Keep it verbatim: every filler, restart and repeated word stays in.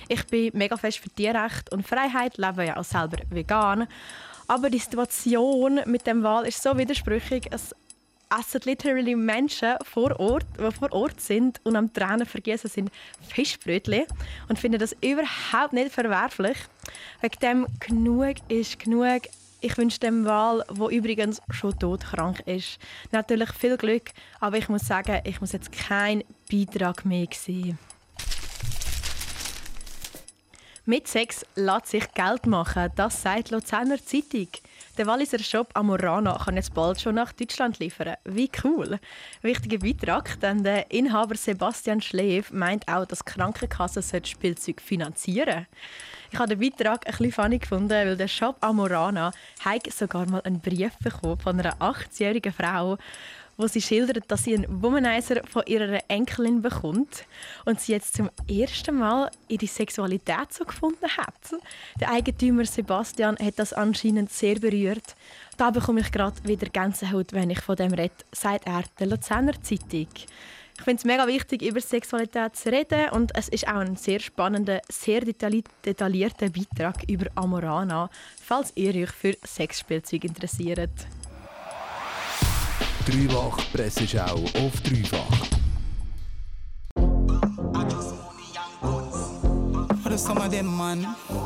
Ich bin mega fest für Tierrecht und Freiheit, lebe ja auch selber vegan. Aber die Situation mit dem Wal ist so widersprüchlich. Es essen literally Menschen vor Ort, die vor Ort sind und am Tränen vergessen sind Fischbrötchen und finden das überhaupt nicht verwerflich. Wegen dem genug ist genug. Ich wünsche dem Wal, der übrigens schon todkrank ist, natürlich viel Glück, aber ich muss sagen, ich muss jetzt keinen Beitrag mehr sehen. Mit Sex lässt sich Geld machen, das sagt die Luzerner Zeitung. Der Walliser Shop Amorana kann jetzt bald schon nach Deutschland liefern. Wie cool! Wichtiger Beitrag, denn der Inhaber Sebastian Schleef meint auch, dass die Krankenkasse das Spielzeug finanzieren. Ich habe den Beitrag ein bisschen funny gefunden, weil der Shop Amorana hat sogar mal einen Brief bekommen von einer achtzigjährigen Frau, wo sie schildert, dass sie einen Womanizer von ihrer Enkelin bekommt und sie jetzt zum ersten Mal ihre Sexualität so gefunden hat. Der Eigentümer Sebastian hat das anscheinend sehr berührt. Da bekomme ich gerade wieder Gänsehaut, wenn ich von dem rede, sagt er der Luzerner Zeitung. Ich finde es mega wichtig, über Sexualität zu reden und es ist auch ein sehr spannender, sehr detailli- detaillierter Beitrag über Amorana, falls ihr euch für Sexspielzeug interessiert. Dreifach Presseschau auf Dreifach. For the summer them man